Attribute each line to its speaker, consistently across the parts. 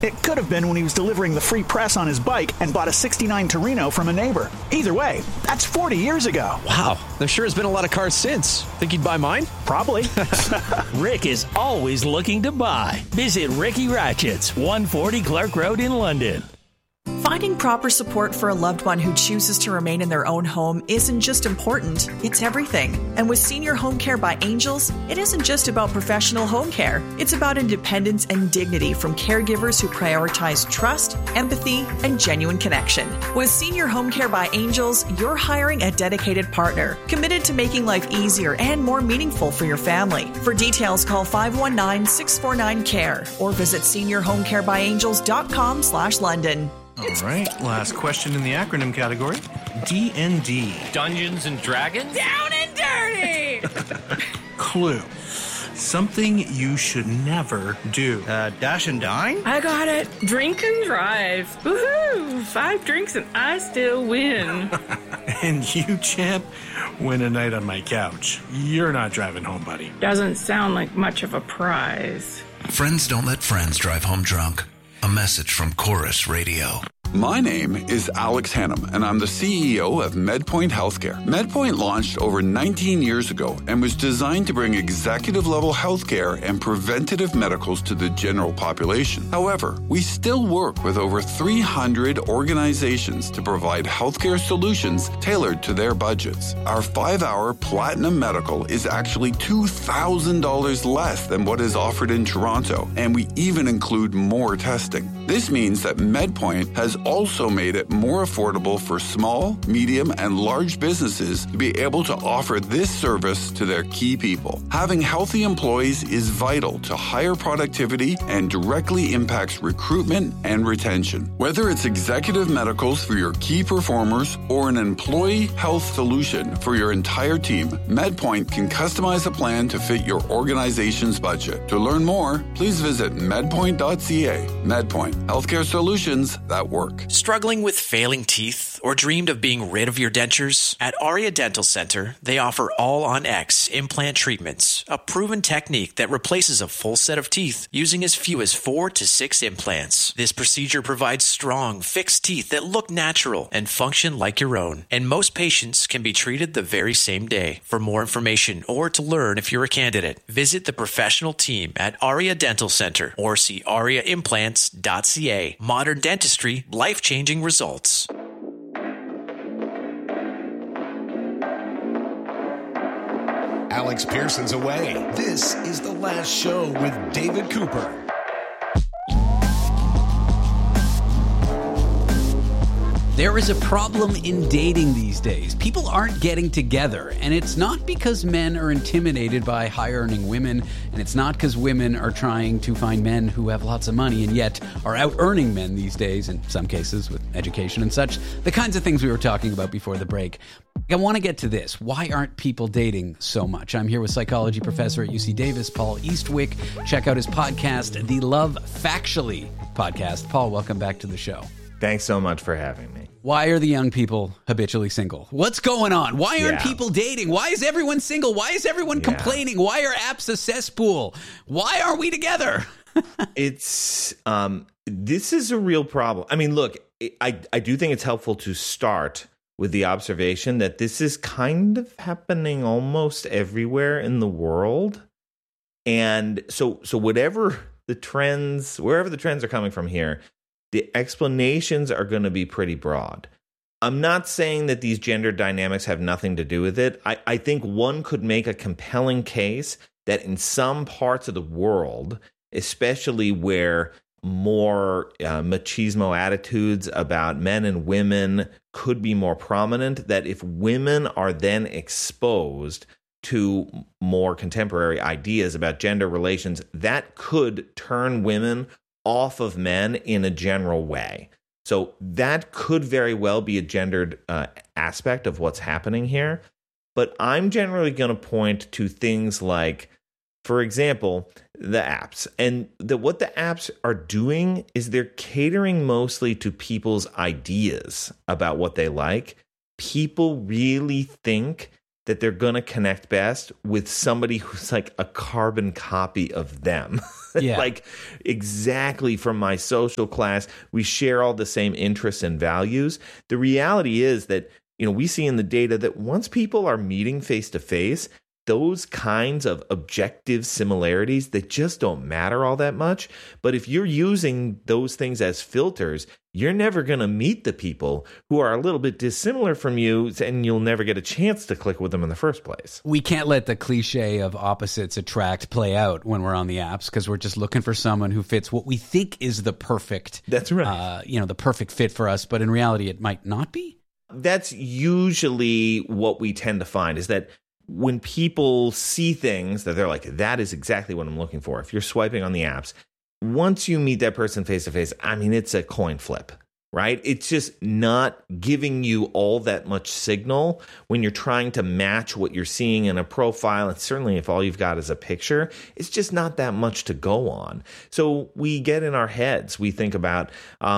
Speaker 1: It could have been when he was delivering the free press on his bike and bought a '69 Torino from a neighbor. Either way, that's 40 years ago.
Speaker 2: Wow, there sure has been a lot of cars since. Think he'd buy mine?
Speaker 1: Probably.
Speaker 3: Rick is always looking to buy. Visit Ricky Ratchets, 140 Clark Road in London.
Speaker 4: Finding proper support for a loved one who chooses to remain in their own home isn't just important, it's everything. And with Senior Home Care by Angels, it isn't just about professional home care. It's about independence and dignity from caregivers who prioritize trust, empathy, and genuine connection. With Senior Home Care by Angels, you're hiring a dedicated partner, committed to making life easier and more meaningful for your family. For details, call 519-649-CARE or visit seniorhomecarebyangels.com/London.
Speaker 5: All right, last question in the acronym category. D&D.
Speaker 6: Dungeons and Dragons?
Speaker 7: Down and dirty!
Speaker 5: Clue. Something you should never do.
Speaker 8: Dash and dine?
Speaker 7: I got it. Drink and drive. Woohoo! 5 drinks and I still win.
Speaker 5: And you, champ, win a night on my couch. You're not driving home, buddy.
Speaker 7: Doesn't sound like much of a prize.
Speaker 9: Friends don't let friends drive home drunk. A message from Chorus Radio.
Speaker 10: My name is Alex Hannum, and I'm the CEO of MedPoint Healthcare. MedPoint launched over 19 years ago and was designed to bring executive-level healthcare and preventative medicals to the general population. However, we still work with over 300 organizations to provide healthcare solutions tailored to their budgets. Our 5-hour Platinum Medical is actually $2,000 less than what is offered in Toronto, and we even include more testing. This means that MedPoint has also made it more affordable for small, medium, and large businesses to be able to offer this service to their key people. Having healthy employees is vital to higher productivity and directly impacts recruitment and retention. Whether it's executive medicals for your key performers or an employee health solution for your entire team, MedPoint can customize a plan to fit your organization's budget. To learn more, please visit medpoint.ca. MedPoint, healthcare solutions that work.
Speaker 11: Struggling with failing teeth or dreamed of being rid of your dentures? At Aria Dental Center, they offer All-on-X implant treatments, a proven technique that replaces a full set of teeth using as few as 4 to 6 implants. This procedure provides strong, fixed teeth that look natural and function like your own, and most patients can be treated the very same day. For more information or to learn if you're a candidate, visit the professional team at Aria Dental Center or see ariaimplants.ca. Modern dentistry, life-changing results.
Speaker 9: Alex Pearson's away. This is The Last Show with David Cooper.
Speaker 12: There is a problem in dating these days. People aren't getting together, and it's not because men are intimidated by high-earning women, and it's not because women are trying to find men who have lots of money and yet are out-earning men these days, in some cases with education and such, the kinds of things we were talking about before the break. I want to get to this. Why aren't people dating so much? I'm here with psychology professor at UC Davis, Paul Eastwick. Check out his podcast, the Love Factually podcast. Paul, welcome back to the show.
Speaker 13: Thanks so much for having me.
Speaker 12: Why are the young people habitually single? What's going on? Why aren't people dating? Why is everyone single? Why is everyone complaining? Why are apps a cesspool? Why are we together?
Speaker 13: It's this is a real problem. I mean, look, I do think it's helpful to start with the observation that this is kind of happening almost everywhere in the world. And so whatever the trends, wherever the trends are coming from here, the explanations are going to be pretty broad. I'm not saying that these gender dynamics have nothing to do with it. I think one could make a compelling case that in some parts of the world, especially where more machismo attitudes about men and women could be more prominent, that if women are then exposed to more contemporary ideas about gender relations, that could turn women off of men in a general way. So that could very well be a gendered aspect of what's happening here. But I'm generally going to point to things like, for example, the apps. And what the apps are doing is they're catering mostly to people's ideas about what they like. People really think that they're going to connect best with somebody who's like a carbon copy of them.
Speaker 12: Yeah.
Speaker 13: Like exactly from my social class. We share all the same interests and values. The reality is that, we see in the data that once people are meeting face to face, those kinds of objective similarities, they just don't matter all that much. But if you're using those things as filters, you're never going to meet the people who are a little bit dissimilar from you, and you'll never get a chance to click with them in the first place.
Speaker 12: We can't let the cliche of opposites attract play out when we're on the apps, because we're just looking for someone who fits what we think is the perfect,
Speaker 13: that's right,
Speaker 12: the perfect fit for us. But in reality, it might not be.
Speaker 13: That's usually what we tend to find, is that when people see things that they're like, that is exactly what I'm looking for. If you're swiping on the apps, once you meet that person face to face, it's a coin flip, right? It's just not giving you all that much signal when you're trying to match what you're seeing in a profile. And certainly if all you've got is a picture, it's just not that much to go on. So we get in our heads, we think about,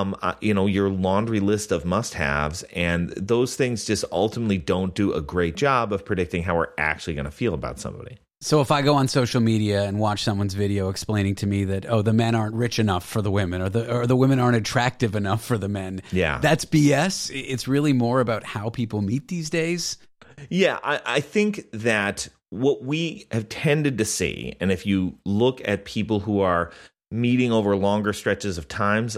Speaker 13: your laundry list of must-haves, and those things just ultimately don't do a great job of predicting how we're actually going to feel about somebody.
Speaker 12: So if I go on social media and watch someone's video explaining to me that, the men aren't rich enough for the women, or the women aren't attractive enough for the men, that's BS. It's really more about how people meet these days.
Speaker 13: Yeah, I think that what we have tended to see, and if you look at people who are meeting over longer stretches of times,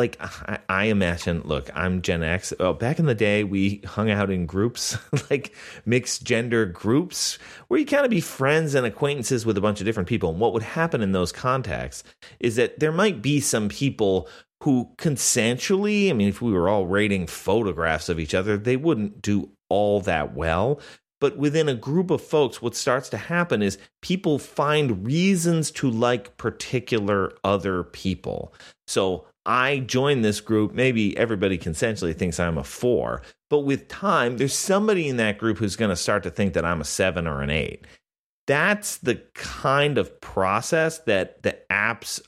Speaker 13: I imagine, look, I'm Gen X. Back in the day, we hung out in groups, like mixed gender groups, where you kind of be friends and acquaintances with a bunch of different people. And what would happen in those contexts is that there might be some people who consensually, if we were all rating photographs of each other, they wouldn't do all that well. But within a group of folks, what starts to happen is people find reasons to like particular other people. So I join this group. Maybe everybody consensually thinks I'm a 4. But with time, there's somebody in that group who's going to start to think that I'm a 7 or an 8. That's the kind of process that the apps,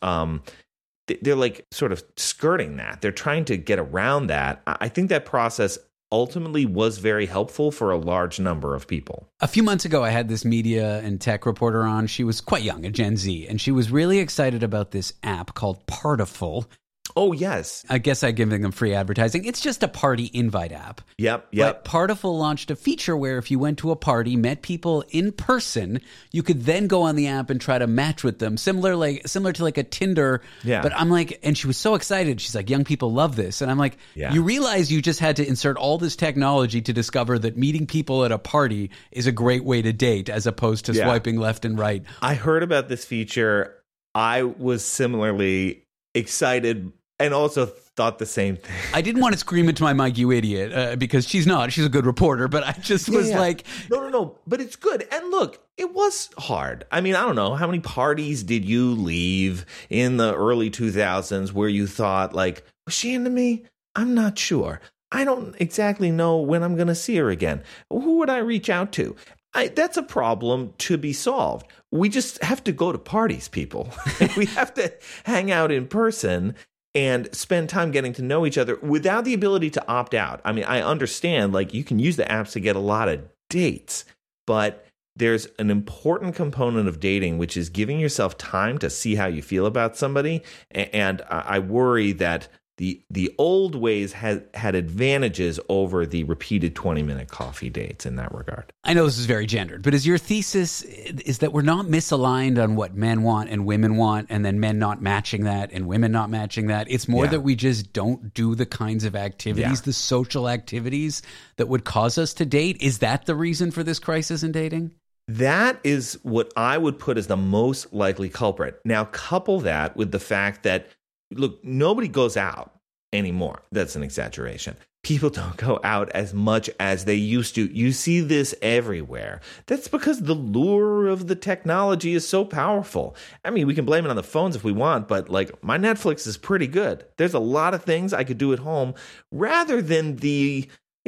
Speaker 13: they're like sort of skirting that. They're trying to get around that. I think that process ultimately was very helpful for a large number of people.
Speaker 12: A few months ago, I had this media and tech reporter on. She was quite young, a Gen Z, and she was really excited about this app called Partiful.
Speaker 13: Oh, yes.
Speaker 12: I guess I'm giving them free advertising. It's just a party invite app.
Speaker 13: Yep.
Speaker 12: But Partiful launched a feature where if you went to a party, met people in person, you could then go on the app and try to match with them, similar to like a Tinder.
Speaker 13: Yeah.
Speaker 12: But I'm like, and she was so excited. She's like, young people love this. And I'm like, You realize you just had to insert all this technology to discover that meeting people at a party is a great way to date, as opposed to swiping left and right.
Speaker 13: I heard about this feature. I was similarly excited and also thought the same thing.
Speaker 12: I didn't want to scream into my mic, you idiot, because she's not. She's a good reporter, but I just was like...
Speaker 13: No, but it's good. And look, it was hard. I don't know, how many parties did you leave in the early 2000s where you thought, like, was she into me? I'm not sure. I don't exactly know when I'm going to see her again. Who would I reach out to? That's a problem to be solved. We just have to go to parties, people. We have to hang out in person and spend time getting to know each other without the ability to opt out. I understand, like, you can use the apps to get a lot of dates, but there's an important component of dating, which is giving yourself time to see how you feel about somebody. And I worry that the old ways had advantages over the repeated 20-minute coffee dates in that regard.
Speaker 12: I know this is very gendered, but is your thesis is that we're not misaligned on what men want and women want, and then men not matching that and women not matching that? It's more that we just don't do the kinds of activities, the social activities that would cause us to date. Is that the reason for this crisis in dating?
Speaker 13: That is what I would put as the most likely culprit. Now, couple that with the fact that, look, nobody goes out anymore. That's an exaggeration. People don't go out as much as they used to. You see this everywhere. That's because the lure of the technology is so powerful. We can blame it on the phones if we want, but like, my Netflix is pretty good. There's a lot of things I could do at home rather than the,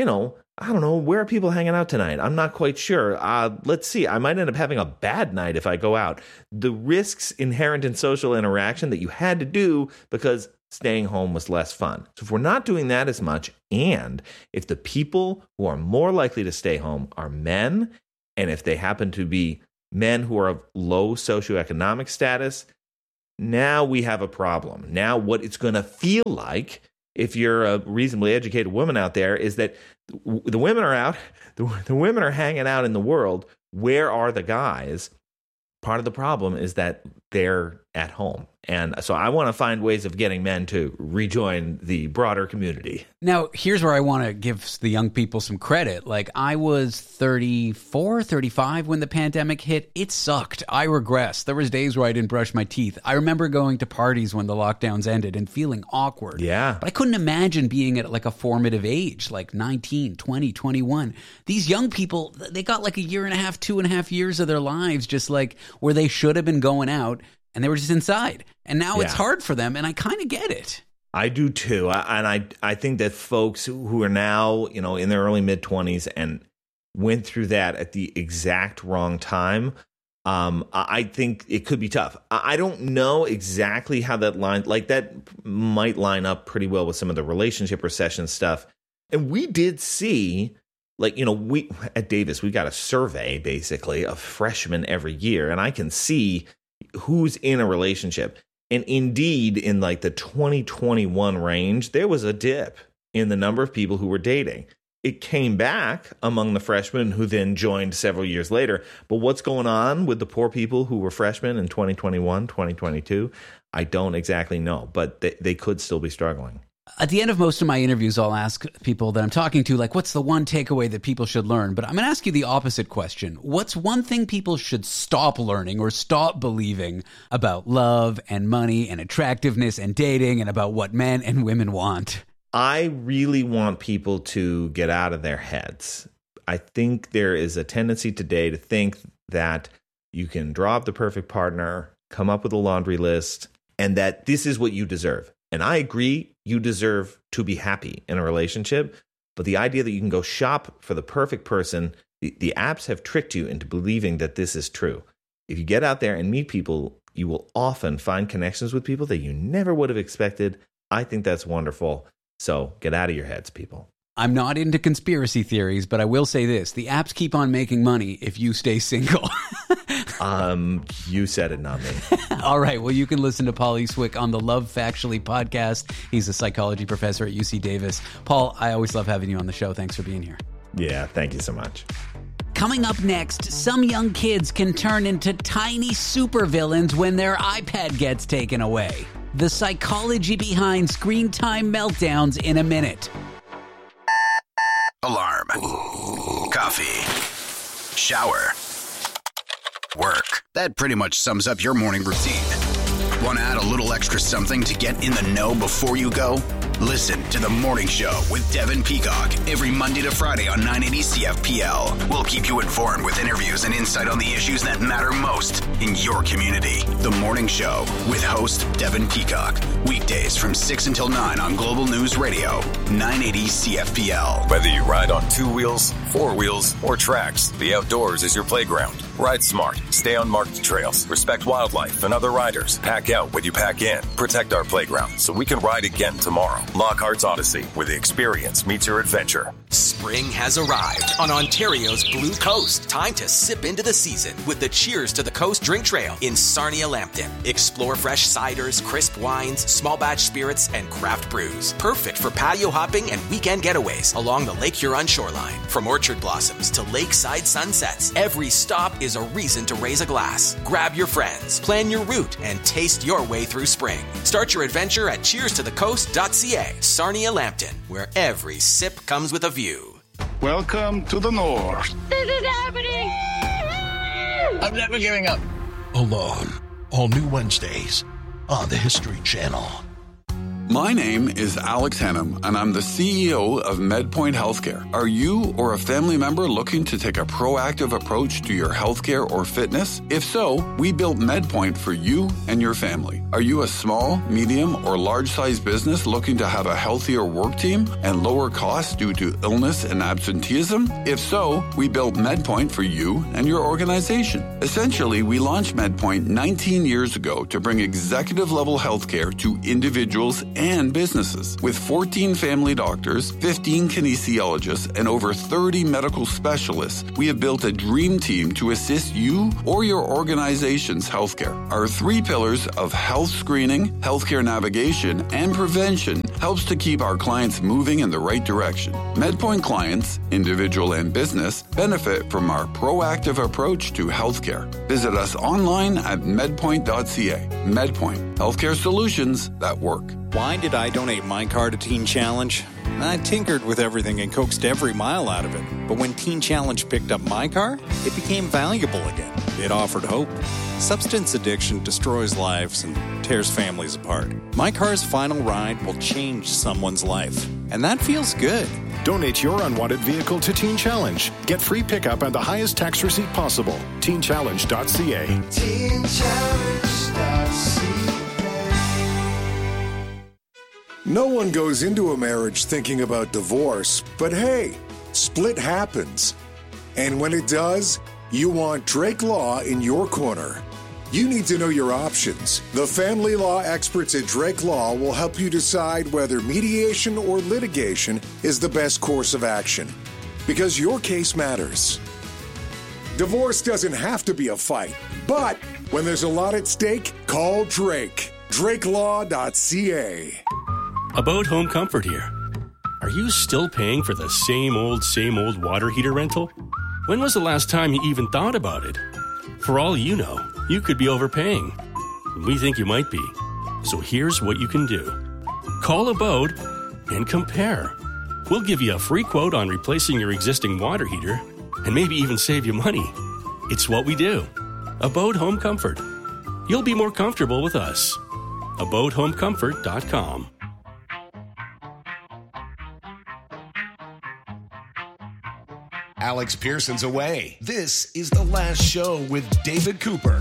Speaker 13: I don't know, where are people hanging out tonight? I'm not quite sure. Let's see. I might end up having a bad night if I go out. The risks inherent in social interaction that you had to do because staying home was less fun. So if we're not doing that as much, and if the people who are more likely to stay home are men, And if they happen to be men who are of low socioeconomic status, now we have a problem. Now what it's going to feel like, if you're a reasonably educated woman out there, is that the women are out, the women are hanging out in the world. Where are the guys? Part of the problem is that they're at home. And so I want to find ways of getting men to rejoin the broader community.
Speaker 12: Now, here's where I want to give the young people some credit. Like, I was 34, 35 when the pandemic hit. It sucked. I regressed. There was days where I didn't brush my teeth. I remember going to parties when the lockdowns ended and feeling awkward.
Speaker 13: Yeah.
Speaker 12: But I couldn't imagine being at like a formative age, like 19, 20, 21. These young people, they got like a year and a half, 2.5 years of their lives just like where they should have been going out, and they were just inside. And now it's hard for them, and I kind of get it.
Speaker 13: I do too. I think that folks who are now, in their early mid-20s and went through that at the exact wrong time, I think it could be tough. I don't know exactly how that might line up pretty well with some of the relationship recession stuff. And we did see, we at Davis, we got a survey basically of freshmen every year, and I can see who's in a relationship. And indeed, in like the 2021 range, there was a dip in the number of people who were dating. It came back among the freshmen who then joined several years later. But what's going on with the poor people who were freshmen in 2021, 2022? I don't exactly know, but they could still be struggling.
Speaker 12: At the end of most of my interviews, I'll ask people that I'm talking to, like, what's the one takeaway that people should learn? But I'm going to ask you the opposite question. What's one thing people should stop learning or stop believing about love and money and attractiveness and dating and about what men and women want?
Speaker 13: I really want people to get out of their heads. I think there is a tendency today to think that you can draw up the perfect partner, come up with a laundry list, and that this is what you deserve. And I agree, you deserve to be happy in a relationship. But the idea that you can go shop for the perfect person, the apps have tricked you into believing that this is true. If you get out there and meet people, you will often find connections with people that you never would have expected. I think that's wonderful. So get out of your heads, people.
Speaker 12: I'm not into conspiracy theories, but I will say this. The apps keep on making money if you stay single.
Speaker 13: You said it, not me.
Speaker 12: All right. Well, you can listen to Paul Eastwick on the Love Factually podcast. He's a psychology professor at UC Davis. Paul, I always love having you on the show. Thanks for being here.
Speaker 13: Yeah, thank you so much.
Speaker 12: Coming up next, some young kids can turn into tiny supervillains when their iPad gets taken away. The psychology behind screen time meltdowns in a minute.
Speaker 6: Alarm. Coffee. Shower. Work. That pretty much sums up your morning routine. Want to add a little extra something to get in the know before you go? Listen to The Morning Show with Devin Peacock every Monday to Friday on 980 CFPL. We'll keep you informed with interviews and insight on the issues that matter most in your community. The Morning Show with host Devin Peacock. Weekdays from 6 until 9 on Global News Radio, 980 CFPL.
Speaker 8: Whether you ride on 2 wheels, 4 wheels, or tracks, the outdoors is your playground. Ride smart, stay on marked trails, respect wildlife and other riders. Pack out what you pack in. Protect our playground so we can ride again tomorrow. Lockhart's Odyssey, where the experience meets your adventure.
Speaker 14: Spring has arrived on Ontario's Blue Coast. Time to sip into the season with the Cheers to the Coast Drink Trail in Sarnia-Lambton. Explore fresh ciders, crisp wines, small batch spirits, and craft brews. Perfect for patio hopping and weekend getaways along the Lake Huron shoreline. From orchard blossoms to lakeside sunsets, every stop is a reason to raise a glass. Grab your friends, plan your route, and taste your way through spring. Start your adventure at cheerstothecoast.ca. Sarnia-Lambton, where every sip comes with a view.
Speaker 15: Welcome to the North.
Speaker 16: This is happening!
Speaker 15: I'm never giving up. Alone. All new Wednesdays on the History Channel.
Speaker 10: My name is Alex Hannum, and I'm the CEO of MedPoint Healthcare. Are you or a family member looking to take a proactive approach to your healthcare or fitness? If so, we built MedPoint for you and your family. Are you a small, medium, or large-sized business looking to have a healthier work team and lower costs due to illness and absenteeism? If so, we built MedPoint for you and your organization. Essentially, we launched MedPoint 19 years ago to bring executive-level healthcare to individuals and businesses. With 14 family doctors, 15 kinesiologists, and over 30 medical specialists, we have built a dream team to assist you or your organization's healthcare. Our 3 pillars of health screening, healthcare navigation, and prevention helps to keep our clients moving in the right direction. MedPoint clients, individual and business, benefit from our proactive approach to healthcare. Visit us online at medpoint.ca. MedPoint, healthcare solutions that work.
Speaker 16: Why did I donate my car to Teen Challenge? I tinkered with everything and coaxed every mile out of it. But when Teen Challenge picked up my car, it became valuable again. It offered hope. Substance addiction destroys lives and tears families apart. My car's final ride will change someone's life. And that feels good.
Speaker 17: Donate your unwanted vehicle to Teen Challenge. Get free pickup and the highest tax receipt possible. TeenChallenge.ca.
Speaker 18: TeenChallenge.ca. No one goes into a marriage thinking about divorce, but hey, split happens. And when it does, you want Drake Law in your corner. You need to know your options. The family law experts at Drake Law will help you decide whether mediation or litigation is the best course of action. Because your case matters. Divorce doesn't have to be a fight, but when there's a lot at stake, call Drake. DrakeLaw.ca.
Speaker 19: About Home Comfort here. Are you still paying for the same old water heater rental? When was the last time you even thought about it? For all you know, you could be overpaying. We think you might be. So here's what you can do. Call Abode and compare. We'll give you a free quote on replacing your existing water heater and maybe even save you money. It's what we do. Abode Home Comfort. You'll be more comfortable with us. AbodeHomeComfort.com.
Speaker 9: Alex Pearson's away. This is The Last Show with David Cooper.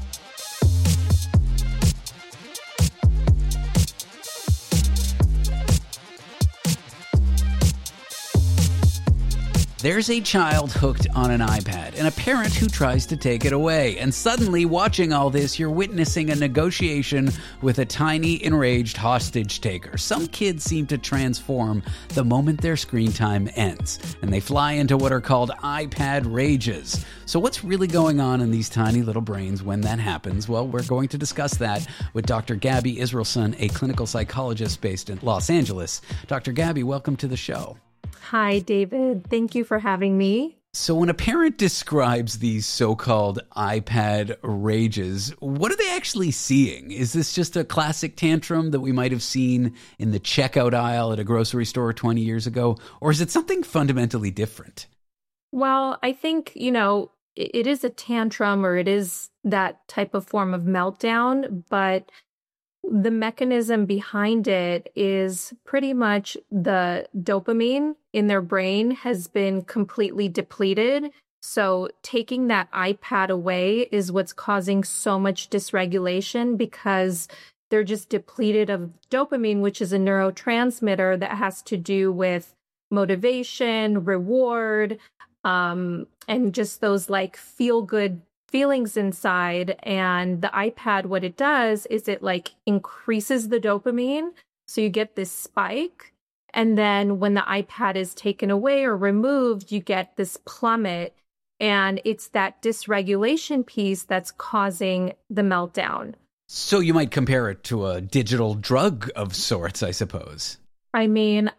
Speaker 12: There's a child hooked on an iPad and a parent who tries to take it away. And suddenly, watching all this, you're witnessing a negotiation with a tiny, enraged hostage taker. Some kids seem to transform the moment their screen time ends, and they fly into what are called iPad rages. So what's really going on in these tiny little brains when that happens? Well, we're going to discuss that with Dr. Gabby Israelson, a clinical psychologist based in Los Angeles. Dr. Gabby, welcome to the show.
Speaker 20: Hi, David. Thank you for having me.
Speaker 12: So when a parent describes these so-called iPad rages, what are they actually seeing? Is this just a classic tantrum that we might have seen in the checkout aisle at a grocery store 20 years ago? Or is it something fundamentally different?
Speaker 20: Well, I think, it is a tantrum, or it is that type of form of meltdown, but the mechanism behind it is pretty much the dopamine in their brain has been completely depleted. So taking that iPad away is what's causing so much dysregulation, because they're just depleted of dopamine, which is a neurotransmitter that has to do with motivation, reward, and just those like feel-good feelings inside. And the iPad, what it does is it like increases the dopamine. So you get this spike. And then when the iPad is taken away or removed, you get this plummet. And it's that dysregulation piece that's causing the meltdown.
Speaker 12: So you might compare it to a digital drug of sorts, I suppose.
Speaker 20: I mean,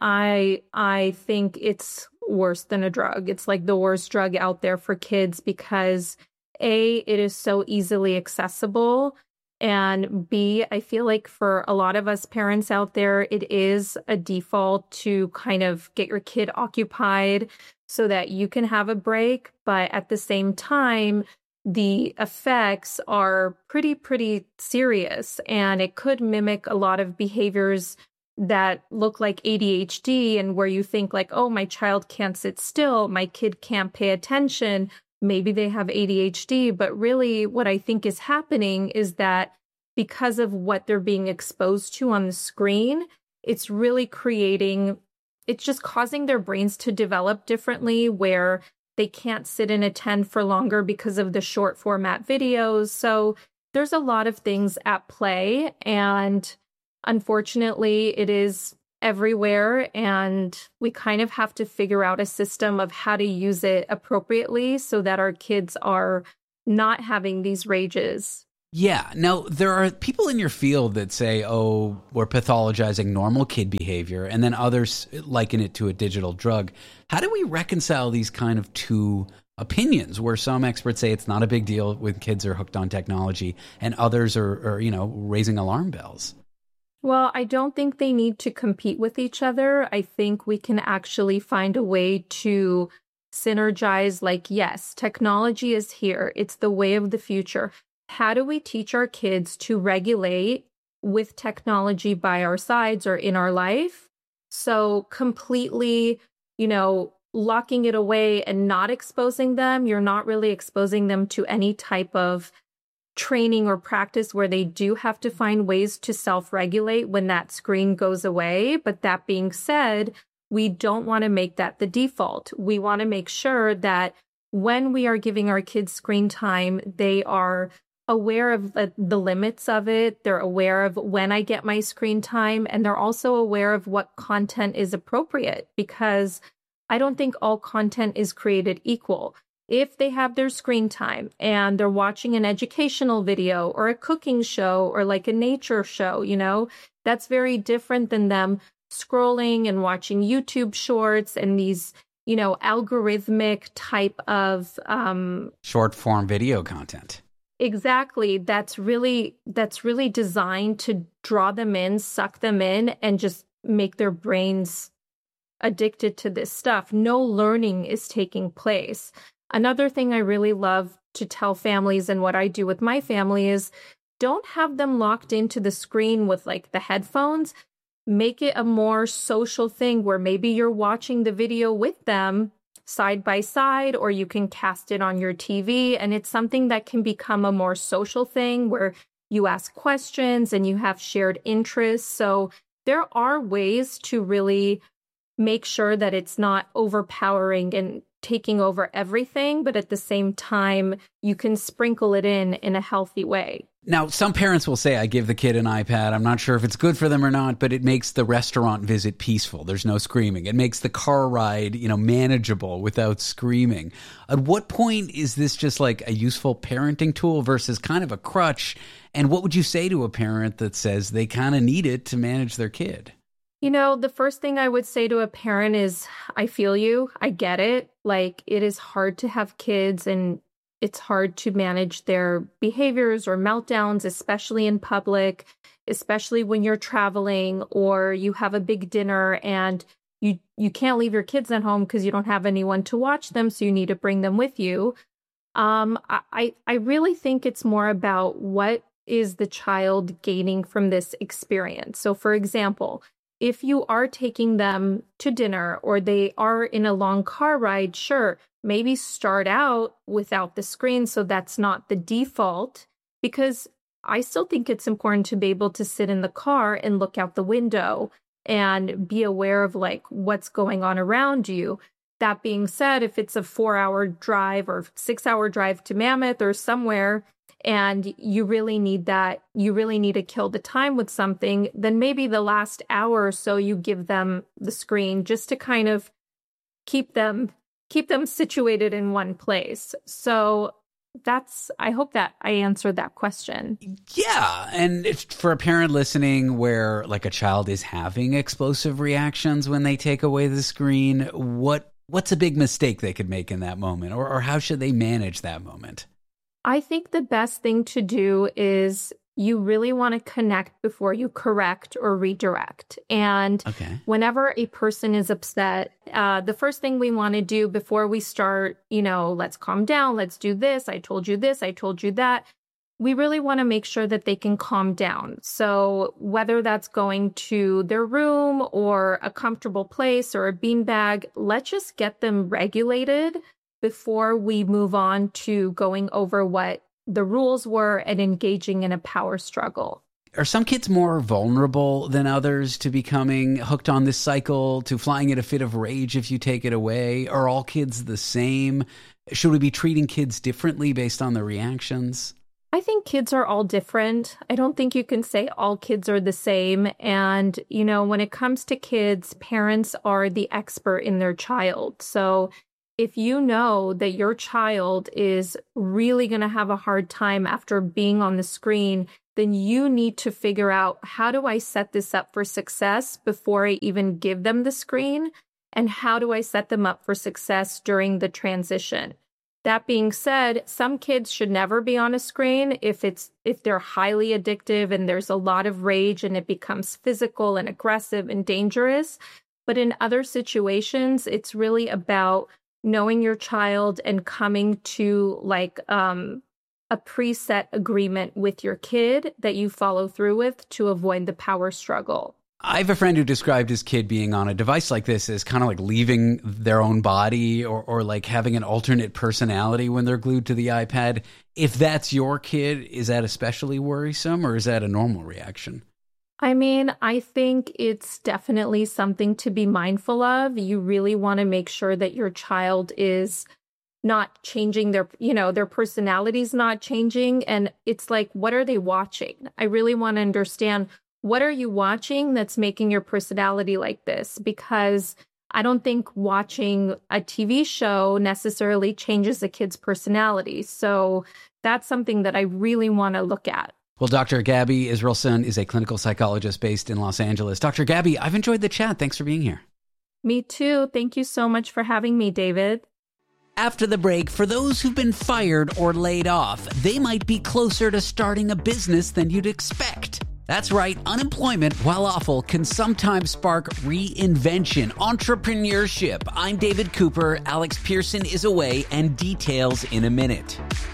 Speaker 20: I think it's worse than a drug. It's like the worst drug out there for kids because A, it is so easily accessible, and B, I feel like for a lot of us parents out there, it is a default to kind of get your kid occupied so that you can have a break. But at the same time, the effects are pretty serious, and it could mimic a lot of behaviors that look like ADHD, and where you think like, oh, my child can't sit still, my kid can't pay attention. Maybe they have ADHD, but really what I think is happening is that because of what they're being exposed to on the screen, it's really it's just causing their brains to develop differently, where they can't sit and attend for longer because of the short format videos. So there's a lot of things at play. And unfortunately, it is everywhere, and we kind of have to figure out a system of how to use it appropriately so that our kids are not having these rages.
Speaker 12: Yeah. Now, there are people in your field that say, oh, we're pathologizing normal kid behavior, and then others liken it to a digital drug. How do we reconcile these kind of two opinions where some experts say it's not a big deal when kids are hooked on technology and others are raising alarm bells?
Speaker 20: Well, I don't think they need to compete with each other. I think we can actually find a way to synergize, like, yes, technology is here. It's the way of the future. How do we teach our kids to regulate with technology by our sides or in our life? So completely, locking it away and not exposing them, you're not really exposing them to any type of training or practice where they do have to find ways to self-regulate when that screen goes away. But that being said, we don't want to make that the default. We want to make sure that when we are giving our kids screen time, they are aware of the limits of it. They're aware of when I get my screen time, and they're also aware of what content is appropriate, because I don't think all content is created equal. If they have their screen time and they're watching an educational video or a cooking show or like a nature show, that's very different than them scrolling and watching YouTube shorts and these, algorithmic type of
Speaker 12: short form video content.
Speaker 20: Exactly. That's really designed to draw them in, suck them in, and just make their brains addicted to this stuff. No learning is taking place. Another thing I really love to tell families, and what I do with my family, is don't have them locked into the screen with like the headphones. Make it a more social thing where maybe you're watching the video with them side by side, or you can cast it on your TV, and it's something that can become a more social thing where you ask questions and you have shared interests. So there are ways to really make sure that it's not overpowering and taking over everything, but at the same time, you can sprinkle it in a healthy way.
Speaker 12: Now, some parents will say, I give the kid an iPad. I'm not sure if it's good for them or not, but it makes the restaurant visit peaceful. There's no screaming. It makes the car ride, manageable without screaming. At what point is this just like a useful parenting tool versus kind of a crutch? And what would you say to a parent that says they kind of need it to manage their kid?
Speaker 20: The first thing I would say to a parent is, I feel you. I get it. Like, it is hard to have kids and it's hard to manage their behaviors or meltdowns, especially in public, especially when you're traveling or you have a big dinner and you can't leave your kids at home because you don't have anyone to watch them. So you need to bring them with you. I really think it's more about what is the child gaining from this experience. So, for example, if you are taking them to dinner or they are in a long car ride, sure, maybe start out without the screen so that's not the default, because I still think it's important to be able to sit in the car and look out the window and be aware of like what's going on around you. That being said, if it's a 4-hour drive or 6-hour drive to Mammoth or somewhere, and you really need to kill the time with something, then maybe the last hour or so you give them the screen just to kind of keep them situated in one place. So I hope that I answered that question.
Speaker 12: Yeah. And for a parent listening where like a child is having explosive reactions when they take away the screen, what's a big mistake they could make in that moment, or how should they manage that moment?
Speaker 20: I think the best thing to do is you really want to connect before you correct or redirect. And whenever a person is upset, the first thing we want to do before we start, let's calm down, let's do this, I told you this, I told you that, we really want to make sure that they can calm down. So whether that's going to their room or a comfortable place or a beanbag, let's just get them regulated before we move on to going over what the rules were and engaging in a power struggle.
Speaker 12: Are some kids more vulnerable than others to becoming hooked on this cycle, to flying at a fit of rage if you take it away? Are all kids the same? Should we be treating kids differently based on their reactions?
Speaker 20: I think kids are all different. I don't think you can say all kids are the same. And, you know, when it comes to kids, parents are the expert in their child. So if you know that your child is really going to have a hard time after being on the screen, then you need to figure out, how do I set this up for success before I even give them the screen? And how do I set them up for success during the transition? That being said, some kids should never be on a screen if they're highly addictive and there's a lot of rage and it becomes physical and aggressive and dangerous. But in other situations, it's really about knowing your child and coming to like a preset agreement with your kid that you follow through with to avoid the power struggle.
Speaker 12: I have a friend who described his kid being on a device like this as kind of like leaving their own body or like having an alternate personality when they're glued to the iPad. If that's your kid, is that especially worrisome or is that a normal reaction?
Speaker 20: I mean, I think it's definitely something to be mindful of. You really want to make sure that your child is not changing their personality's not changing. And it's like, what are they watching? I really want to understand, what are you watching that's making your personality like this? Because I don't think watching a TV show necessarily changes a kid's personality. So that's something that I really want to look at.
Speaker 12: Well, Dr. Gabby Israelson is a clinical psychologist based in Los Angeles. Dr. Gabby, I've enjoyed the chat. Thanks for being here.
Speaker 20: Me too. Thank you so much for having me, David.
Speaker 12: After the break, for those who've been fired or laid off, they might be closer to starting a business than you'd expect. That's right, unemployment, while awful, can sometimes spark reinvention, entrepreneurship. I'm David Cooper, Alex Pearson is away, and details in a minute.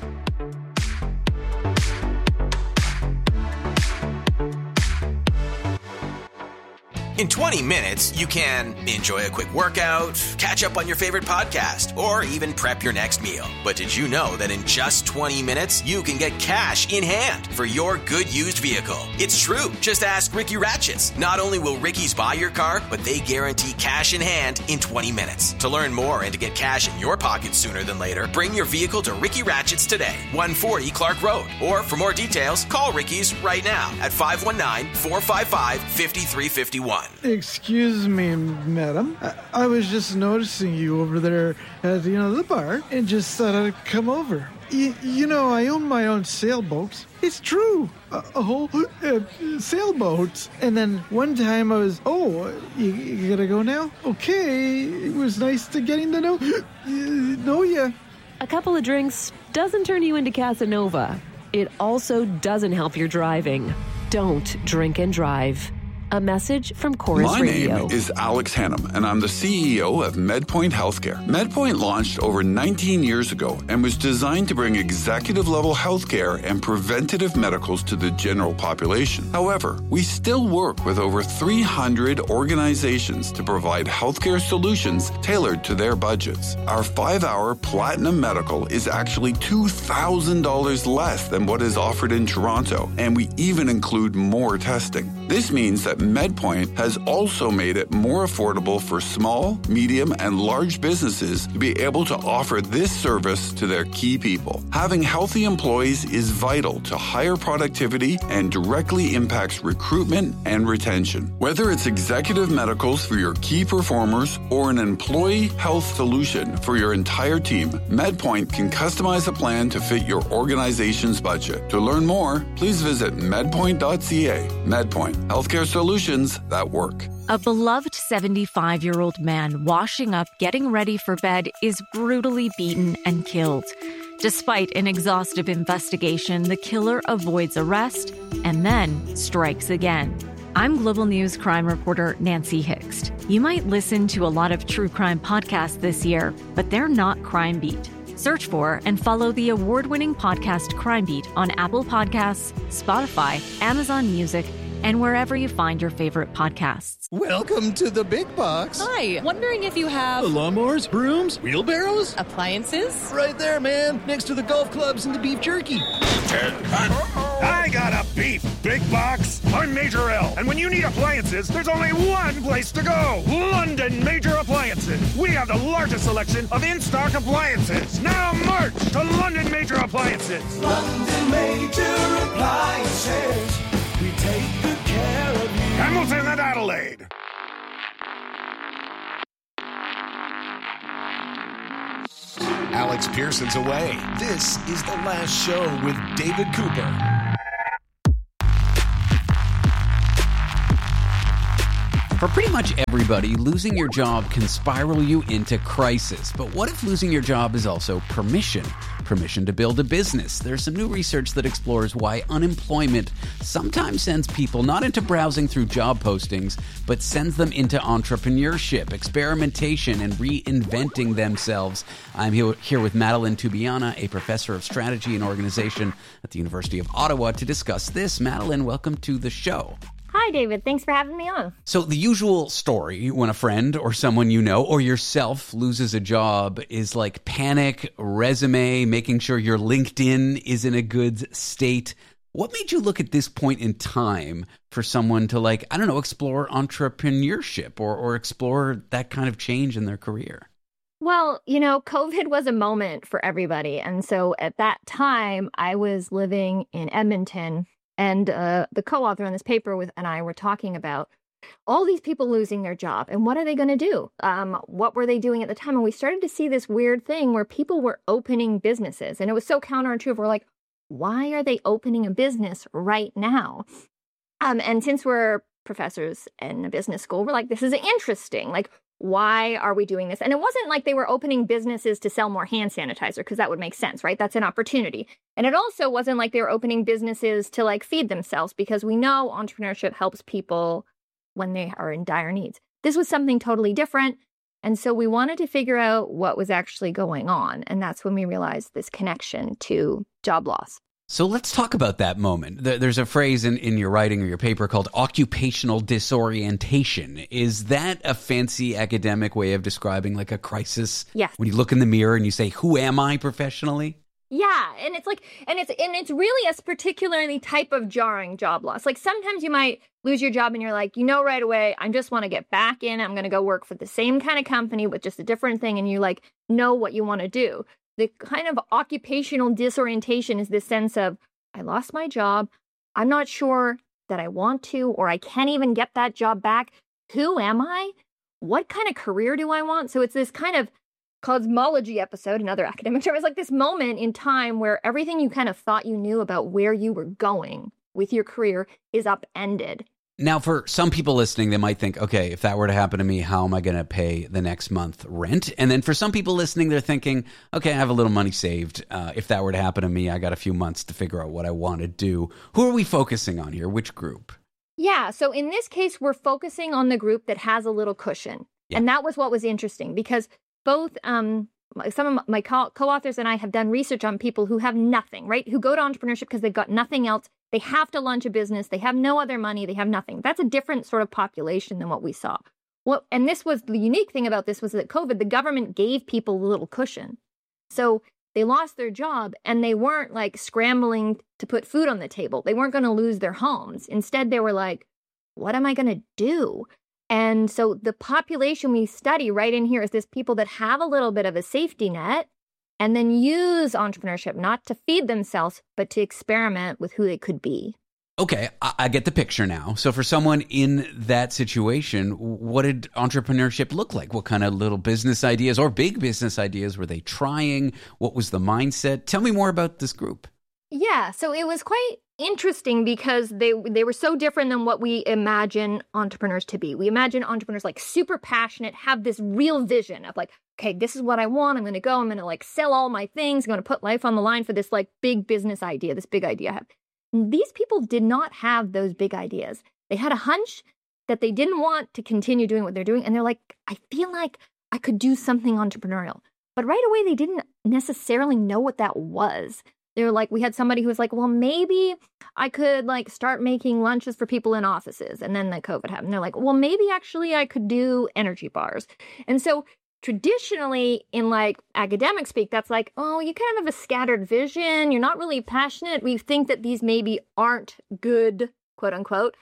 Speaker 14: In 20 minutes, you can enjoy a quick workout, catch up on your favorite podcast, or even prep your next meal. But did you know that in just 20 minutes, you can get cash in hand for your good used vehicle? It's true. Just ask Ricky Ratchets. Not only will Ricky's buy your car, but they guarantee cash in hand in 20 minutes. To learn more and to get cash in your pocket sooner than later, bring your vehicle to Ricky Ratchets today, 140 Clark Road. Or for more details, call Ricky's right now at 519-455-5351.
Speaker 21: Excuse me, madam. I was just noticing you over there at, the bar and just thought I'd come over. I own my own sailboat. It's true. A whole sailboat. And then one time I was, you gotta go now? Okay. It was nice to getting to know you.
Speaker 22: A couple of drinks doesn't turn you into Casanova. It also doesn't help your driving. Don't drink and drive. A message from Chorus Radio.
Speaker 10: My name is Alex Hannum, and I'm the CEO of MedPoint Healthcare. MedPoint launched over 19 years ago and was designed to bring executive-level healthcare and preventative medicals to the general population. However, we still work with over 300 organizations to provide healthcare solutions tailored to their budgets. Our 5-hour Platinum Medical is actually $2,000 less than what is offered in Toronto, and we even include more testing. This means that MedPoint has also made it more affordable for small, medium, and large businesses to be able to offer this service to their key people. Having healthy employees is vital to higher productivity and directly impacts recruitment and retention. Whether it's executive medicals for your key performers or an employee health solution for your entire team, MedPoint can customize a plan to fit your organization's budget. To learn more, please visit medpoint.ca. MedPoint, healthcare solutions that work.
Speaker 23: A beloved 75-year-old man washing up, getting ready for bed, is brutally beaten and killed. Despite an exhaustive investigation, the killer avoids arrest and then strikes again. I'm Global News crime reporter Nancy Hixt. You might listen to a lot of true crime podcasts this year, but they're not Crime Beat. Search for and follow the award-winning podcast Crime Beat on Apple Podcasts, Spotify, Amazon Music, and wherever you find your favorite podcasts.
Speaker 24: Welcome to the big box.
Speaker 25: Hi, wondering if you have...
Speaker 24: lawnmowers, brooms, wheelbarrows?
Speaker 25: Appliances?
Speaker 24: Right there, man, next to the golf clubs and the beef jerky.
Speaker 26: I got a beef big box
Speaker 1: I'm Major L, and when you need appliances, there's only one place to go. London Major Appliances. We have the largest selection of in-stock appliances. Now march to London Major Appliances.
Speaker 2: London Major Appliances. We take good care of you.
Speaker 1: Hamilton and Adelaide.
Speaker 9: Alex Pearson's away. This is The Last Show with David Cooper.
Speaker 12: For pretty much everybody, losing your job can spiral you into crisis. But what if losing your job is also permission? Permission to build a business. There's some new research that explores why unemployment sometimes sends people not into browsing through job postings, but sends them into entrepreneurship, experimentation, and reinventing themselves. I'm here with Madeline Tubiana, a professor of strategy and organization at the University of Ottawa, to discuss this. Madeline, welcome to the show.
Speaker 3: Hi, David. Thanks for having me on.
Speaker 12: So the usual story when a friend or someone you know or yourself loses a job is like panic, resume, making sure your LinkedIn is in a good state. What made you look at this point in time for someone to, like, I don't know, explore entrepreneurship or explore that kind of change in their career?
Speaker 3: Well, you know, COVID was a moment for everybody. And so at that time, I was living in Edmonton. And the co-author on this paper and I were talking about all these people losing their job and what are they going to do? What were they doing at the time? And we started to see this weird thing where people were opening businesses. And it was so counterintuitive. We're like, why are they opening a business right now? And since we're professors in a business school, we're like, this is interesting. Like, why are we doing this? And it wasn't like they were opening businesses to sell more hand sanitizer, because that would make sense, right? That's an opportunity. And it also wasn't like they were opening businesses to, like, feed themselves, because we know entrepreneurship helps people when they are in dire needs. This was something totally different. And so we wanted to figure out what was actually going on. And that's when we realized this connection to job loss.
Speaker 12: So let's talk about that moment. There's a phrase in your writing or your paper called occupational disorientation. Is that a fancy academic way of describing, like, a crisis?
Speaker 3: Yes.
Speaker 12: When you look in the mirror and you say, who am I professionally?
Speaker 3: Yeah, and it's like, and it's really a particularly type of jarring job loss. Like, sometimes you might lose your job and you're like, you know, right away, I just want to get back in. I'm going to go work for the same kind of company with just a different thing. And you, like, know what you want to do. The kind of occupational disorientation is this sense of, I lost my job. I'm not sure that I want to, or I can't even get that job back. Who am I? What kind of career do I want? So it's this kind of cosmology episode, another academic term. It's like this moment in time where everything you kind of thought you knew about where you were going with your career is upended.
Speaker 12: Now, for some people listening, they might think, okay, if that were to happen to me, how am I going to pay the next month rent? And then for some people listening, they're thinking, okay, I have a little money saved. If that were to happen to me, I got a few months to figure out what I want to do. Who are we focusing on here? Which group?
Speaker 3: Yeah, so in this case, we're focusing on the group that has a little cushion. Yeah. And that was what was interesting, because both some of my co-authors and I have done research on people who have nothing, right? Who go to entrepreneurship because they've got nothing else. They have to launch a business. They have no other money. They have nothing. That's a different sort of population than what we saw. And this was the unique thing about this, was that COVID, the government gave people a little cushion. So they lost their job and they weren't, like, scrambling to put food on the table. They weren't going to lose their homes. Instead, they were like, what am I going to do? And so the population we study right in here is this people that have a little bit of a safety net and then use entrepreneurship not to feed themselves, but to experiment with who they could be.
Speaker 12: Okay, I get the picture now. So for someone in that situation, what did entrepreneurship look like? What kind of little business ideas or big business ideas were they trying? What was the mindset? Tell me more about this group.
Speaker 3: Yeah, so it was quite interesting because they were so different than what we imagine entrepreneurs to be. We imagine entrepreneurs, like, super passionate, have this real vision of, like, okay, this is what I want. I'm going to go. I'm going to, like, sell all my things. I'm going to put life on the line for this, like, big business idea, this big idea I have. These people did not have those big ideas. They had a hunch that they didn't want to continue doing what they're doing. And they're like, I feel like I could do something entrepreneurial. But right away, they didn't necessarily know what that was. They were like, we had somebody who was like, well, maybe I could, like, start making lunches for people in offices. And then the COVID happened. They're like, well, maybe actually I could do energy bars. And so traditionally in, like, academic speak, that's like, oh, you kind of have a scattered vision. You're not really passionate. We think that these maybe aren't good, quote unquote,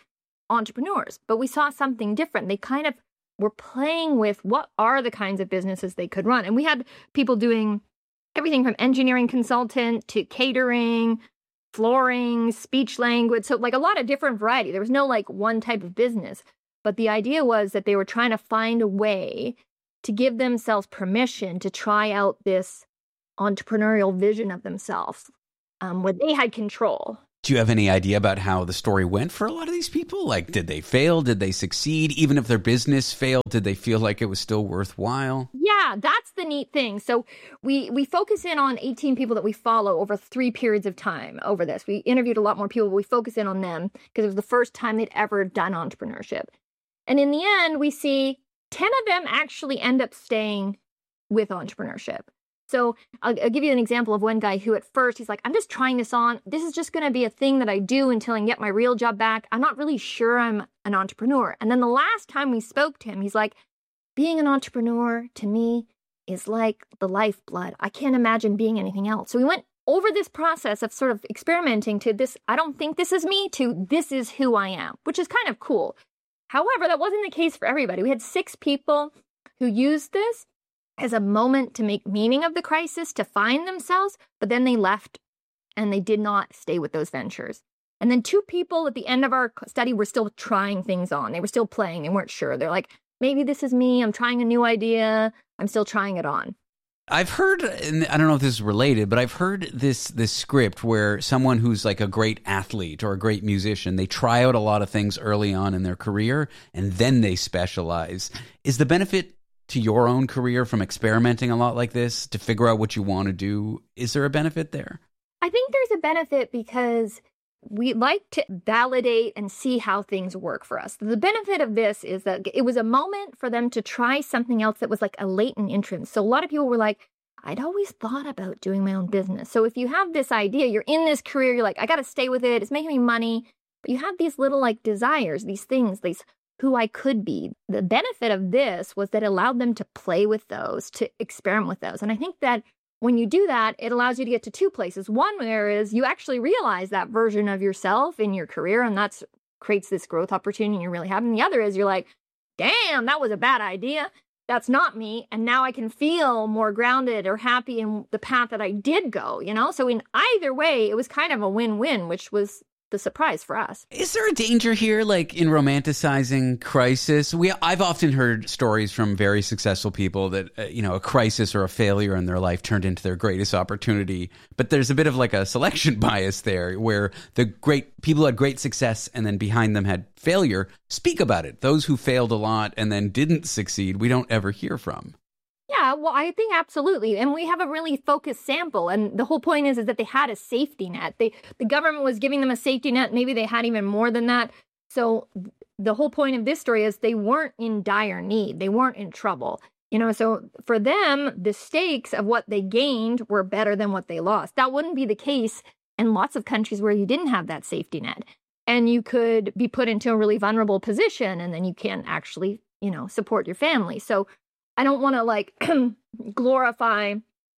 Speaker 3: entrepreneurs, but we saw something different. They kind of were playing with what are the kinds of businesses they could run. And we had people doing everything from engineering consultant to catering, flooring, speech language. So like a lot of different variety. There was no like one type of business. But the idea was that they were trying to find a way to give themselves permission to try out this entrepreneurial vision of themselves where they had control.
Speaker 12: Do you have any idea about how the story went for a lot of these people? Like, did they fail? Did they succeed? Even if their business failed, did they feel like it was still worthwhile?
Speaker 3: Yeah, that's the neat thing. So we focus in on 18 people that we follow over 3 periods of time over this. We interviewed a lot more people, but we focus in on them because it was the first time they'd ever done entrepreneurship. And in the end, we see 10 of them actually end up staying with entrepreneurship. So I'll give you an example of one guy who at first he's like, I'm just trying this on. This is just going to be a thing that I do until I can get my real job back. I'm not really sure I'm an entrepreneur. And then the last time we spoke to him, he's like, being an entrepreneur to me is like the lifeblood. I can't imagine being anything else. So we went over this process of sort of experimenting to this, I don't think this is me, to this is who I am, which is kind of cool. However, that wasn't the case for everybody. We had 6 people who used this as a moment to make meaning of the crisis, to find themselves, but then they left and they did not stay with those ventures. And then 2 people at the end of our study were still trying things on. They were still playing. They weren't sure. They're like, maybe this is me. I'm trying a new idea. I'm still trying it on.
Speaker 12: I've heard, and I don't know if this is related, but I've heard this script where someone who's like a great athlete or a great musician, they try out a lot of things early on in their career and then they specialize. Is the benefit to your own career from experimenting a lot like this to figure out what you want to do? Is there a benefit there?
Speaker 3: I think there's a benefit because we like to validate and see how things work for us. The benefit of this is that it was a moment for them to try something else that was like a latent interest. So a lot of people were like, I'd always thought about doing my own business. So if you have this idea, you're in this career, you're like, I got to stay with it. It's making me money. But you have these little like desires, these things, these who I could be. The benefit of this was that it allowed them to play with those, to experiment with those. And I think that when you do that, it allows you to get to 2 places. One, where is you actually realize that version of yourself in your career, and that's creates this growth opportunity you're really having. The other is you're like, damn, that was a bad idea. That's not me. And now I can feel more grounded or happy in the path that I did go, you know? So in either way, it was kind of a win-win, which was the surprise for us.
Speaker 12: Is there a danger here, like in romanticizing crisis? I've often heard stories from very successful people that, a crisis or a failure in their life turned into their greatest opportunity. But there's a bit of like a selection bias there where the great people who had great success and then behind them had failure speak about it. Those who failed a lot and then didn't succeed, we don't ever hear from.
Speaker 3: Yeah, well, I think absolutely. And we have a really focused sample. And the whole point is that they had a safety net. The government was giving them a safety net. Maybe they had even more than that. So the whole point of this story is they weren't in dire need. They weren't in trouble. So for them, the stakes of what they gained were better than what they lost. That wouldn't be the case in lots of countries where you didn't have that safety net. And you could be put into a really vulnerable position and then you can't actually, support your family. So I don't want to glorify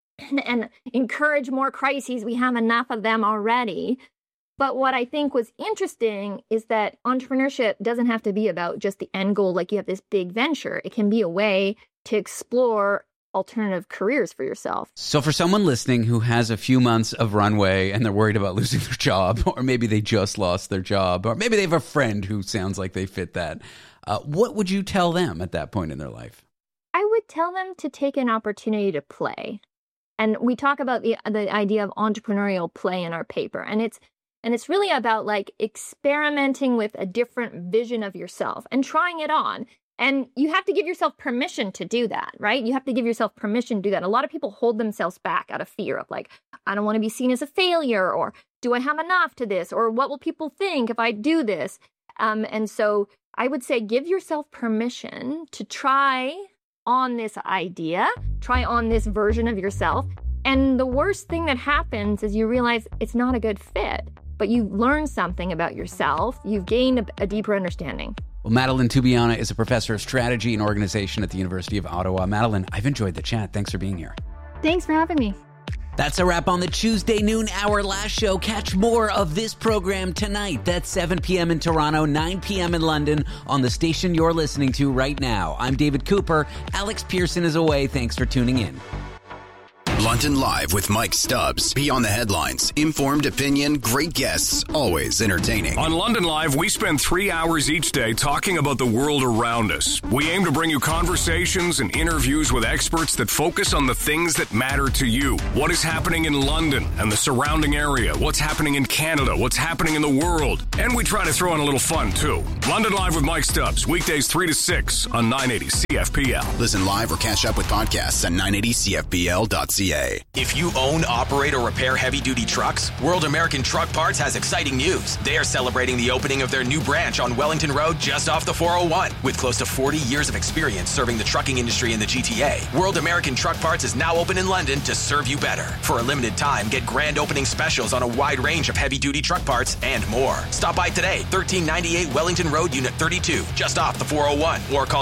Speaker 3: and encourage more crises. We have enough of them already. But what I think was interesting is that entrepreneurship doesn't have to be about just the end goal, like you have this big venture. It can be a way to explore alternative careers for yourself.
Speaker 12: So for someone listening who has a few months of runway and they're worried about losing their job, or maybe they just lost their job, or maybe they have a friend who sounds like they fit that, what would you tell them at that point in their life?
Speaker 3: I would tell them to take an opportunity to play. And we talk about the idea of entrepreneurial play in our paper. And it's really about like experimenting with a different vision of yourself and trying it on. And you have to give yourself permission to do that, right? You have to give yourself permission to do that. A lot of people hold themselves back out of fear of like, I don't want to be seen as a failure, or do I have enough to this? Or what will people think if I do this? And so I would say give yourself permission to try on this idea, try on this version of yourself. And the worst thing that happens is you realize it's not a good fit, but you learn something about yourself. You've gained a deeper understanding.
Speaker 12: Well, Madeline Tubiana is a professor of strategy and organization at the University of Ottawa. Madeline, I've enjoyed the chat. Thanks for being here.
Speaker 3: Thanks for having me.
Speaker 12: That's a wrap on the Tuesday noon hour last show. Catch more of this program tonight. That's 7 p.m. in Toronto, 9 p.m. in London on the station you're listening to right now. I'm David Cooper. Alex Pearson is away. Thanks for tuning in.
Speaker 6: London Live with Mike Stubbs. Beyond the headlines. Informed opinion, great guests, always entertaining.
Speaker 4: On London Live, we spend 3 hours each day talking about the world around us. We aim to bring you conversations and interviews with experts that focus on the things that matter to you. What is happening in London and the surrounding area? What's happening in Canada? What's happening in the world? And we try to throw in a little fun, too. London Live with Mike Stubbs. Weekdays 3 to 6 on 980 CFPL.
Speaker 6: Listen live or catch up with podcasts at 980CFPL.ca.
Speaker 14: If you own, operate, or repair heavy-duty trucks, World American Truck Parts has exciting news. They are celebrating the opening of their new branch on Wellington Road just off the 401. With close to 40 years of experience serving the trucking industry in the GTA, World American Truck Parts is now open in London to serve you better. For a limited time, get grand opening specials on a wide range of heavy-duty truck parts and more. Stop by today, 1398 Wellington Road, Unit 32, just off the 401, or call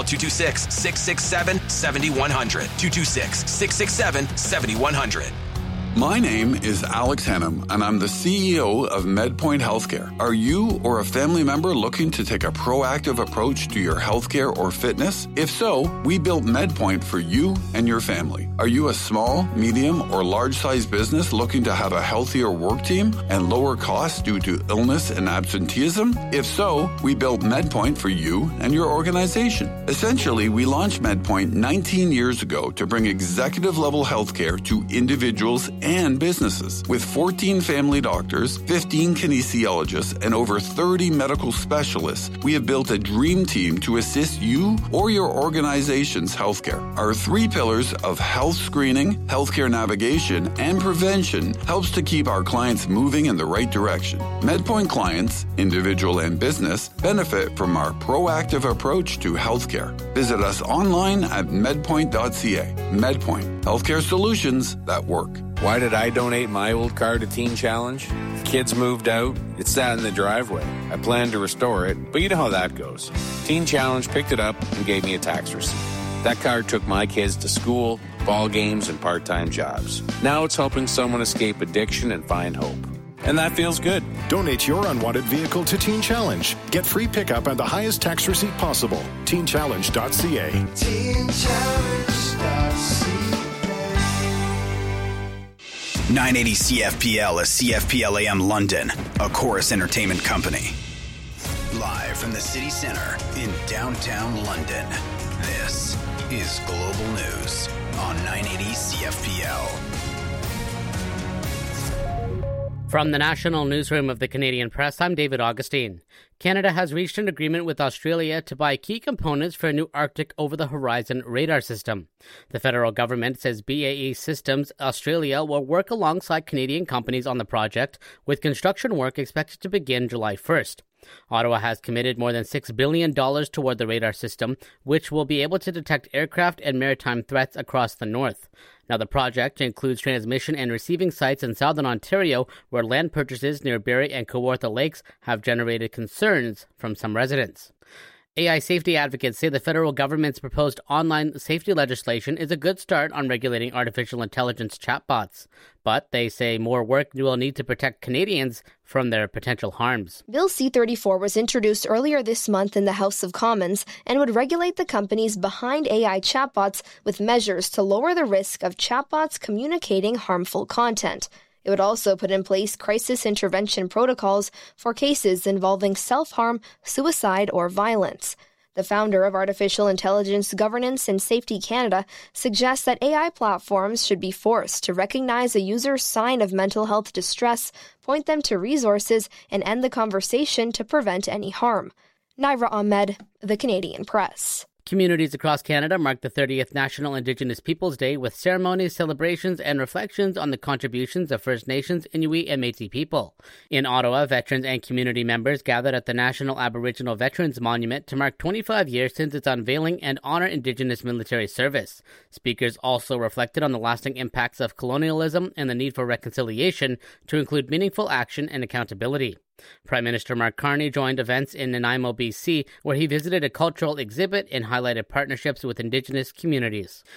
Speaker 14: 226-667-7100. 226-667-7100.
Speaker 10: My name is Alex Hannum, and I'm the CEO of MedPoint Healthcare. Are you or a family member looking to take a proactive approach to your healthcare or fitness? If so, we built MedPoint for you and your family. Are you a small, medium, or large-sized business looking to have a healthier work team and lower costs due to illness and absenteeism? If so, we built MedPoint for you and your organization. Essentially, we launched MedPoint 19 years ago to bring executive-level healthcare to individuals and businesses. With 14 family doctors, 15 kinesiologists, and over 30 medical specialists, we have built a dream team to assist you or your organization's healthcare. Our 3 pillars of health screening, healthcare navigation, and prevention helps to keep our clients moving in the right direction. MedPoint clients, individual and business, benefit from our proactive approach to healthcare. Visit us online at medpoint.ca. MedPoint, healthcare solutions that work.
Speaker 5: Why did I donate my old car to Teen Challenge? Kids moved out. It sat in the driveway. I planned to restore it, but you know how that goes. Teen Challenge picked it up and gave me a tax receipt. That car took my kids to school, ball games, and part-time jobs. Now it's helping someone escape addiction and find hope. And that feels good.
Speaker 17: Donate your unwanted vehicle to Teen Challenge. Get free pickup and the highest tax receipt possible. TeenChallenge.ca.
Speaker 2: TeenChallenge.ca.
Speaker 6: 980 CFPL is CFPL AM London, a Chorus Entertainment company. Live from the city center in downtown London, this is Global News on 980 CFPL.
Speaker 7: From the National Newsroom of the Canadian Press, I'm David Augustine. Canada has reached an agreement with Australia to buy key components for a new Arctic over-the-horizon radar system. The federal government says BAE Systems Australia will work alongside Canadian companies on the project, with construction work expected to begin July 1st. Ottawa has committed more than $6 billion toward the radar system, which will be able to detect aircraft and maritime threats across the north. Now, the project includes transmission and receiving sites in southern Ontario, where land purchases near Barrie and Kawartha Lakes have generated concerns from some residents. AI safety advocates say the federal government's proposed online safety legislation is a good start on regulating artificial intelligence chatbots. But they say more work will need to protect Canadians from their potential harms.
Speaker 11: Bill C-34 was introduced earlier this month in the House of Commons and would regulate the companies behind AI chatbots with measures to lower the risk of chatbots communicating harmful content. It would also put in place crisis intervention protocols for cases involving self-harm, suicide, or violence. The founder of Artificial Intelligence Governance and Safety Canada suggests that AI platforms should be forced to recognize a user's sign of mental health distress, point them to resources, and end the conversation to prevent any harm. Naira Ahmed, The Canadian Press.
Speaker 7: Communities across Canada mark the 30th National Indigenous Peoples Day with ceremonies, celebrations, and reflections on the contributions of First Nations, Inuit, and Métis people. In Ottawa, veterans and community members gathered at the National Aboriginal Veterans Monument to mark 25 years since its unveiling and honor Indigenous military service. Speakers also reflected on the lasting impacts of colonialism and the need for reconciliation to include meaningful action and accountability. Prime Minister Mark Carney joined events in Nanaimo, BC, where he visited a cultural exhibit and highlighted partnerships with Indigenous communities.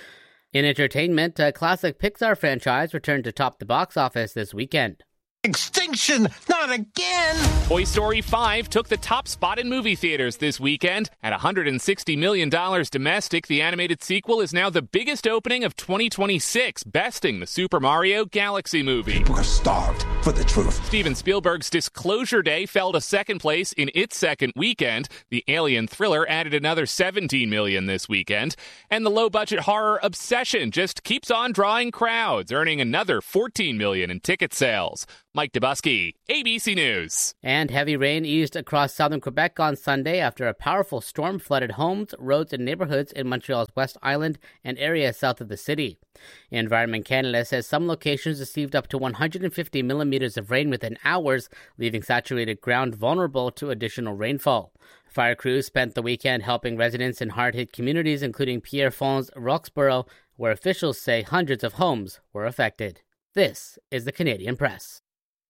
Speaker 7: In entertainment, a classic Pixar franchise returned to top the box office this weekend.
Speaker 8: Extinction! Not again!
Speaker 13: Toy Story 5 took the top spot in movie theaters this weekend. At $160 million domestic, the animated sequel is now the biggest opening of 2026, besting the Super Mario Galaxy movie.
Speaker 8: People are starved for the truth.
Speaker 13: Steven Spielberg's Disclosure Day fell to second place in its second weekend. The Alien thriller added another $17 million this weekend. And the low-budget horror Obsession just keeps on drawing crowds, earning another $14 million in ticket sales. Mike Dubusky, ABC News.
Speaker 7: And heavy rain eased across southern Quebec on Sunday after a powerful storm flooded homes, roads, and neighborhoods in Montreal's West Island and areas south of the city. Environment Canada says some locations received up to 150 millimeters of rain within hours, leaving saturated ground vulnerable to additional rainfall. Fire crews spent the weekend helping residents in hard-hit communities, including Pierrefonds, Roxborough, where officials say hundreds of homes were affected. This is the Canadian Press.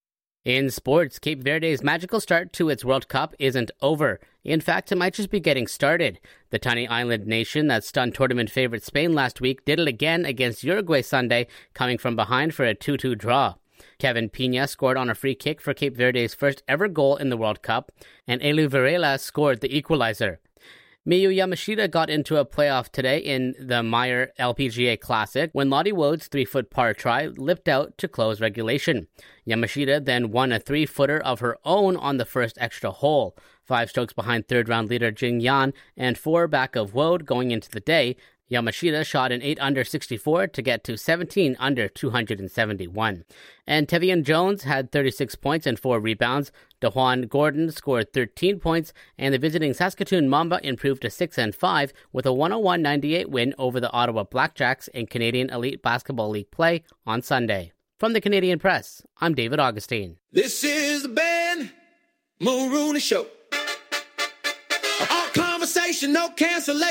Speaker 7: In sports, Cape Verde's magical start to its World Cup isn't over. In fact, it might just be getting started. The tiny island nation that stunned tournament favorite Spain last week did it again against Uruguay Sunday, coming from behind for a 2-2 draw. Kevin Pina scored on a free kick for Cape Verde's first ever goal in the World Cup, and Elu Varela scored the equalizer. Miyu Yamashita got into a playoff today in the Meyer LPGA Classic when Lottie Wode's 3-foot par try lipped out to close regulation. Yamashita then won a 3-footer of her own on the first extra hole, 5 strokes behind third-round leader Jing Yan and 4 back of Wode going into the day. Yamashita shot an 8 under 64 to get to 17 under 271. And Tevian Jones had 36 points and 4 rebounds. DeJuan Gordon scored 13 points, and the visiting Saskatoon Mamba improved to 6-5 with a 101-98 win over the Ottawa Blackjacks in Canadian Elite Basketball League play on Sunday. From the Canadian Press, I'm David Augustine.
Speaker 2: This is the Ben Mulrooney Show. All conversation, no cancellation.